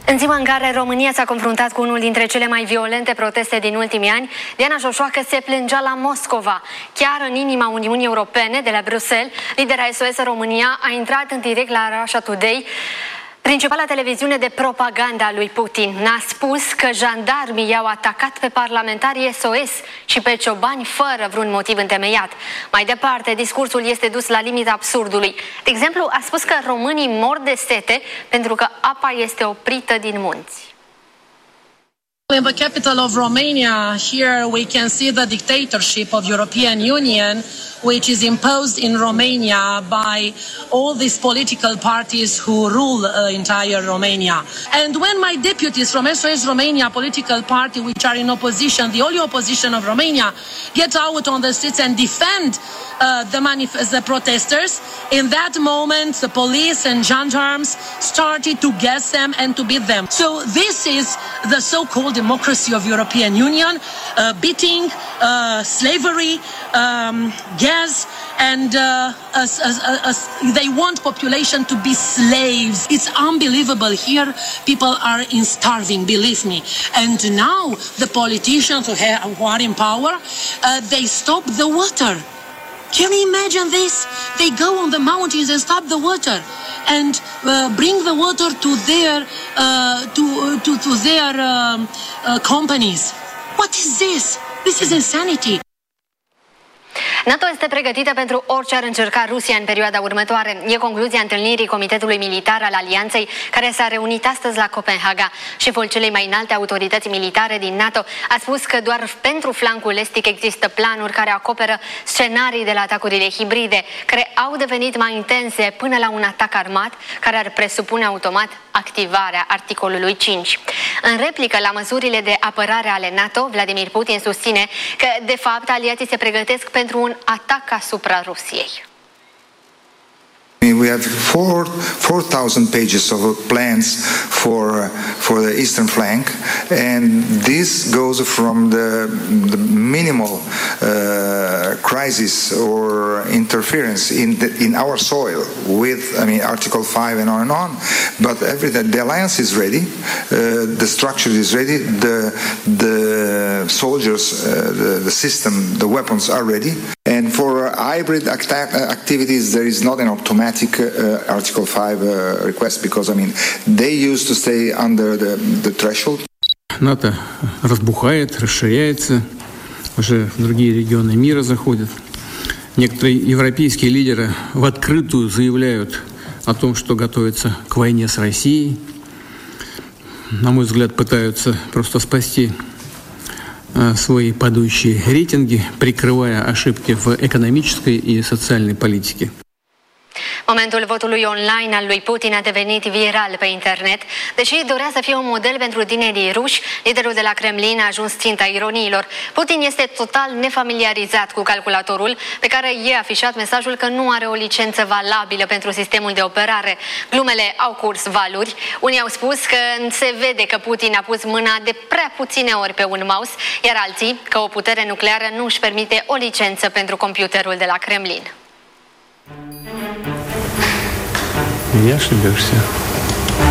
În ziua în care România s-a confruntat cu unul dintre cele mai violente proteste din ultimii ani, Diana Șoșoacă se plângea la Moscova. Chiar în inima Uniunii Europene, de la Bruxelles, lidera SOS România a intrat în direct la Russia Today, principala televiziune de propaganda a lui Putin. Ne-a spus că jandarmii i-au atacat pe parlamentarii SOS și pe ciobani fără vreun motiv întemeiat. Mai departe, discursul este dus la limita absurdului. De exemplu, a spus că românii mor de sete pentru că apa este oprită din munți. In the capital of Romania, here we can see the dictatorship of European Union, which is imposed in Romania by all these political parties who rule entire Romania. And when my deputies from SOS Romania political party, which are in opposition, the only opposition of Romania, get out on the streets and defend the protesters, in that moment the police and gendarmes started to gas them and to beat them. So this is the so-called democracy of European Union, beating, slavery, gas, and they want population to be slaves. It's unbelievable. Here people are starving, believe me. And now the politicians who are in power, they stop the water. Can you imagine this? They go on the mountains and stop the water and bring the water to their companies. What is this? This is insanity. NATO este pregătită pentru orice ar încerca Rusia în perioada următoare. E concluzia întâlnirii Comitetului Militar al Alianței, care s-a reunit astăzi la Copenhaga. Șeful celei mai înalte autorități militare din NATO a spus că doar pentru flancul estic există planuri care acoperă scenarii de la atacurile hibride, care au devenit mai intense până la un atac armat, care ar presupune automat activarea articolului 5. În replică la măsurile de apărare ale NATO, Vladimir Putin susține că, de fapt, aliații se pregătesc pentru un atac asupra Rusiei. We have 4,000 pages of plans for the eastern flank, and this goes from the minimal crisis or interference in our soil with, Article 5 and on. But the alliance is ready, the structure is ready, the soldiers, the system, the weapons are ready, and for hybrid activities there is not an automatic Article 5 request, because they used to stay under the threshold. НАТО разбухает, расширяется, уже в другие регионы мира заходит. Некоторые европейские лидеры в открытую заявляют о том, что готовятся к войне с Россией. На мой взгляд, пытаются просто спасти свои падающие рейтинги, прикрывая ошибки в экономической и социальной политике. Momentul votului online al lui Putin a devenit viral pe internet. Deși dorea să fie un model pentru tinerii ruși, liderul de la Kremlin a ajuns ținta ironiilor. Putin este total nefamiliarizat cu calculatorul, pe care e afișat mesajul că nu are o licență valabilă pentru sistemul de operare. Glumele au curs valuri. Unii au spus că se vede că Putin a pus mâna de prea puține ori pe un mouse, iar alții că o putere nucleară nu își permite o licență pentru computerul de la Kremlin. Не ошибешься.